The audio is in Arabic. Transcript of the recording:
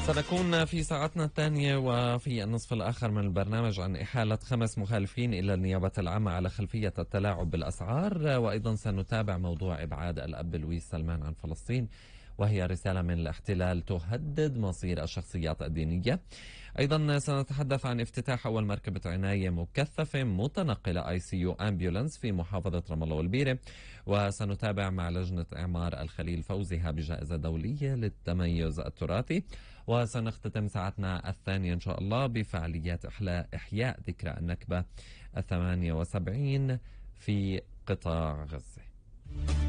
سنكون في ساعتنا الثانية وفي النصف الآخر من البرنامج عن إحالة 5 مخالفين إلى النيابة العامة على خلفية التلاعب بالأسعار، وأيضا سنتابع موضوع إبعاد الأب لويس سلمان عن فلسطين، وهي رسالة من الاحتلال تهدد مصير الشخصيات الدينية. أيضا سنتحدث عن افتتاح أول مركبة عناية مكثفة متنقلة ICU أمبيولانس في محافظة رام الله والبيرة، وسنتابع مع لجنة إعمار الخليل فوزها بجائزة دولية للتميز التراثي، وسنختتم ساعتنا الثانية إن شاء الله بفعاليات إحياء ذكرى النكبة 78 في قطاع غزة.